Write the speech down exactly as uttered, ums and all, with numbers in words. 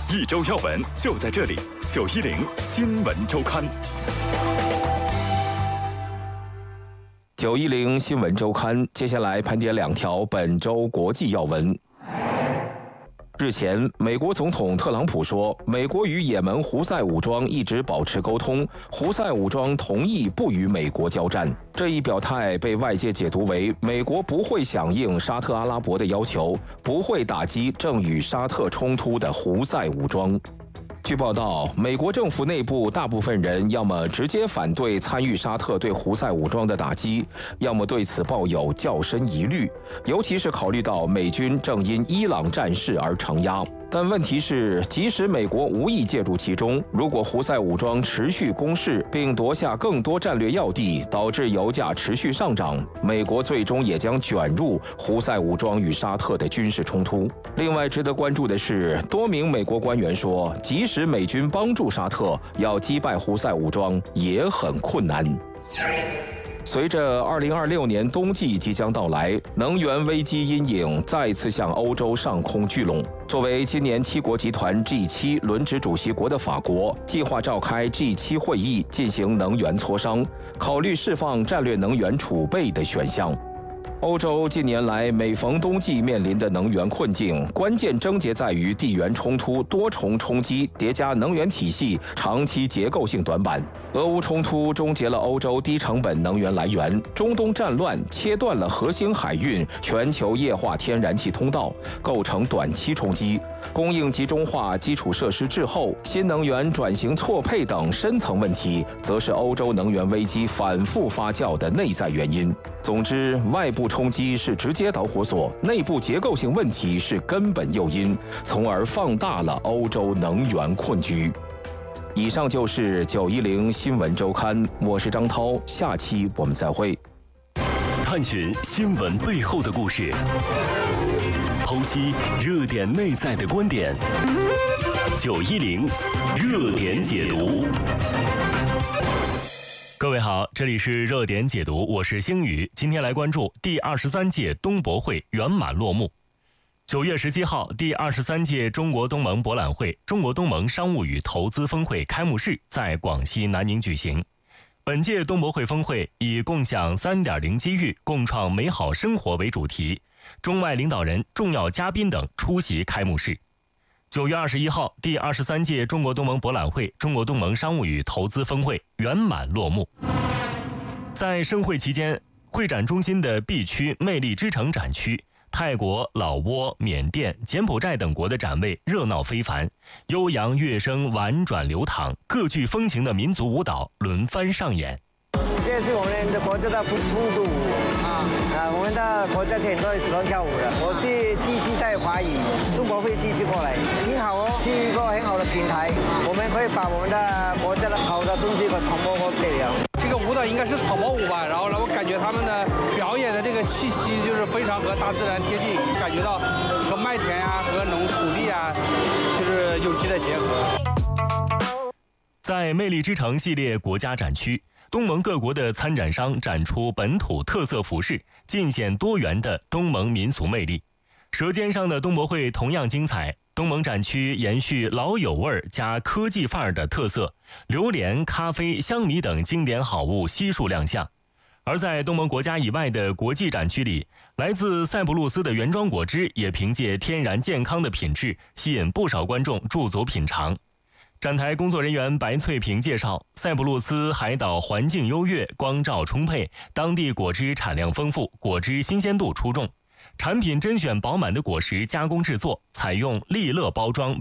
一周要闻就在这里，九一零新闻周刊。 九一零新闻周刊，接下来盘点两条本周国际要闻。日前，美国总统特朗普说，美国与也门胡塞武装一直保持沟通，胡塞武装同意不与美国交战。这一表态被外界解读为美国不会响应沙特阿拉伯的要求，不会打击正与沙特冲突的胡塞武装。据报道，美国政府内部大部分人要么直接反对参与沙特对胡塞武装的打击，要么对此抱有较深疑虑，尤其是考虑到美军正因伊朗战事而承压。但问题是，即使美国无意介入其中，如果胡塞武装持续攻势并夺下更多战略要地，导致油价持续上涨，美国最终也将卷入胡塞武装与沙特的军事冲突。另外值得关注的是，多名美国官员说，即使美军帮助沙特，要击败胡塞武装也很困难。随着二零二六年冬季即将到来，能源危机阴影再次向欧洲上空聚拢。作为今年七国集团 G 七 轮值主席国的法国，计划召开 G 七 会议进行能源磋商，考虑释放战略能源储备的选项。欧洲近年来每逢冬季面临的能源困境，关键症结在于地缘冲突多重冲击叠加能源体系长期结构性短板。俄乌冲突终结了欧洲低成本能源来源，中东战乱切断了核心海运全球液化天然气通道，构成短期冲击。供应集中化基础设施滞后、新能源转型错配等深层问题，则是欧洲能源危机反复发酵的内在原因。总之，外部冲击是直接导火索，内部结构性问题是根本诱因，从而放大了欧洲能源困局。以上就是九一零新闻周刊，我是张涛，下期我们再会。 探寻新闻背后的故事，剖析热点内在的观点。九一零热点解读。 各位好，这里是热点解读，我是星宇。今天来关注第二十三届东博会圆满落幕。九月十七号，第二十三届中国东盟博览会、中国东盟商务与投资峰会开幕式在广西南宁举行。本届东博会峰会以共享 三点零 机遇，共创美好生活为主题，中外领导人、重要嘉宾等出席开幕式。九月二十一号，第二十三届中国东盟博览会、中国东盟商务与投资峰会圆满落幕。在盛会期间，会展中心的 B 区魅力之城展区，泰国、老挝、缅甸、柬埔寨等国的展位热闹非凡，悠扬乐声婉转流淌，各具风情的民族舞蹈轮番上演。 这是我们的国家的风俗舞啊啊！我们的国家是很多人喜欢跳舞的。我是第七代华裔，中国会第一次过来，挺好哦，是一个很好的平台，我们可以把我们的国家的好的东西和传播和培养。 这个舞蹈应该是草帽舞吧，然后呢，我感觉他们的表演的这个气息就是非常和大自然贴近，感觉到和麦田啊和农土地啊就是有机的结合。 在魅力之城系列国家展区，东盟各国的参展商展出本土特色服饰，尽显多元的东盟民俗魅力。舌尖上的东博会同样精彩，东盟展区延续老友味加科技范儿的特色，榴莲、咖啡、香米等经典好物悉数亮相。而在东盟国家以外的国际展区里，来自塞浦路斯的原装果汁也凭借天然健康的品质，吸引不少观众驻足品尝。展台工作人员白翠萍介绍，塞浦路斯海岛环境优越，光照充沛，当地果汁产量丰富，果汁新鲜度出众，产品甄选饱满的果实加工制作，采用利乐包装